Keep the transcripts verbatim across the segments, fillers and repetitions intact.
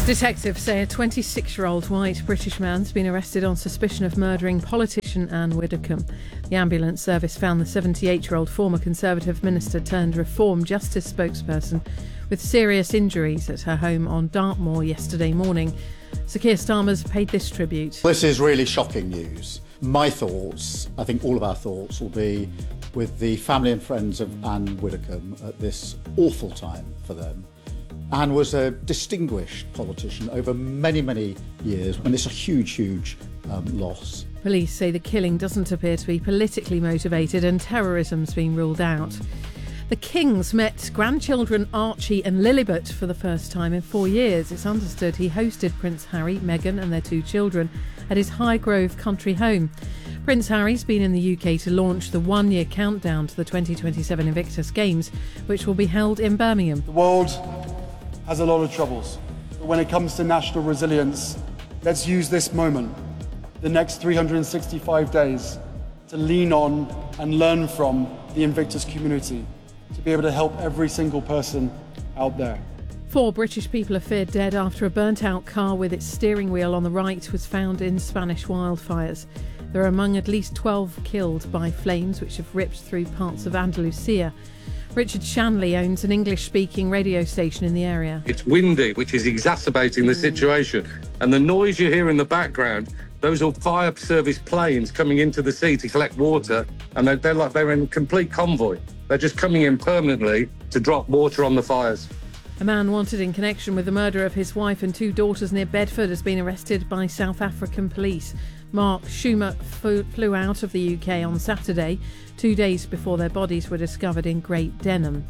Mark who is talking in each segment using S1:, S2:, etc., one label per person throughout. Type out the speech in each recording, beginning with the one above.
S1: Detectives say a twenty-six-year-old white British man's been arrested on suspicion of murdering politician Anne Widdecombe. The ambulance service found the seventy-eight-year-old former Conservative minister turned Reform Justice spokesperson with serious injuries at her home on Dartmoor yesterday morning. Sir Keir Starmer's paid this tribute.
S2: This is really shocking news. My thoughts, I think all of our thoughts, will be with the family and friends of Anne Widdecombe at this awful time for them. Anne was a distinguished politician over many, many years, and it's a huge, huge um, loss.
S1: Police say the killing doesn't appear to be politically motivated and terrorism's been ruled out. The Kings met grandchildren Archie and Lilibet for the first time in four years. It's understood he hosted Prince Harry, Meghan and their two children at his Highgrove country home. Prince Harry's been in the U K to launch the one-year countdown to the twenty twenty-seven Invictus Games, which will be held in Birmingham.
S3: The world has a lot of troubles, but when it comes to national resilience, let's use this moment, the next three hundred sixty-five days, to lean on and learn from the Invictus community, to be able to help every single person out there.
S1: Four British people are feared dead after a burnt-out car with its steering wheel on the right was found in Spanish wildfires. They're among at least twelve killed by flames which have ripped through parts of Andalusia. Richard Shanley owns an English-speaking radio station in the area.
S4: It's windy, which is exacerbating the situation. And the noise you hear in the background, those are fire service planes coming into the sea to collect water, and they're, they're like they're in complete convoy. They're just coming in permanently to drop water on the fires.
S1: A man wanted in connection with the murder of his wife and two daughters near Bedford has been arrested by South African police. Mark Schumer flew out of the U K on Saturday, two days before their bodies were discovered in Great Denham.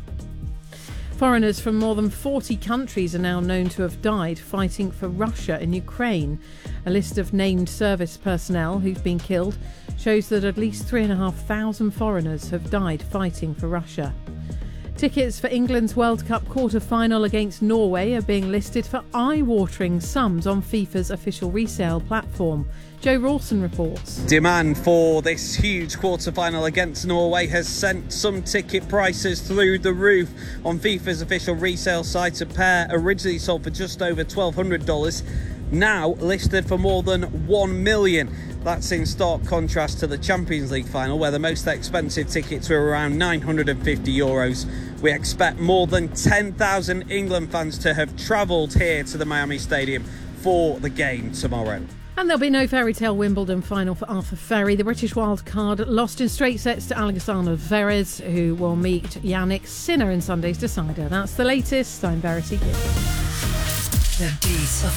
S1: Foreigners from more than forty countries are now known to have died fighting for Russia in Ukraine. A list of named service personnel who've been killed shows that at least three and a half thousand foreigners have died fighting for Russia. Tickets for England's World Cup quarter-final against Norway are being listed for eye-watering sums on FIFA's official resale platform. Joe Rawson reports.
S5: Demand for this huge quarter-final against Norway has sent some ticket prices through the roof. On FIFA's official resale site, a pair originally sold for just over twelve hundred dollars, now listed for more than one million dollars. That's in stark contrast to the Champions League final, where the most expensive tickets were around nine hundred fifty euros. We expect more than ten thousand England fans to have travelled here to the Miami Stadium for the game tomorrow.
S1: And there'll be no fairy tale Wimbledon final for Arthur Ferry. The British wildcard lost in straight sets to Alexander Zverev, who will meet Yannick Sinner in Sunday's decider. That's the latest. I'm Verity Gibbs.
S6: The Deuce of